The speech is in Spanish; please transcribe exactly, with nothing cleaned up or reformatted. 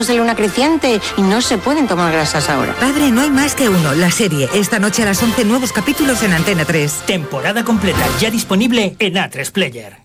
de luna creciente y no se pueden tomar grasas ahora. Padre, no hay más que uno. La serie. Esta noche a las once, nuevos capítulos en Antena tres. Temporada completa ya disponible en A tres Player.